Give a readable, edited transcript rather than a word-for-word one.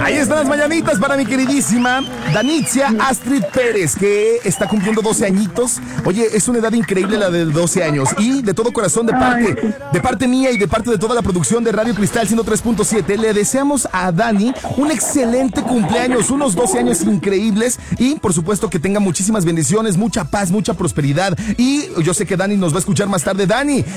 Ahí están las mañanitas para mi queridísima Danitza Astrid Pérez, que está cumpliendo 12 añitos. Oye, es una edad increíble la de 12 años. Y de todo corazón, de parte mía y de parte de toda la producción de Radio Cristal 103.7, le deseamos a Dani un excelente cumpleaños, unos 12 años increíbles. Y por supuesto que tenga muchísimas bendiciones, mucha paz, mucha prosperidad. Y yo sé que Dani nos va a escuchar más tarde. Dani,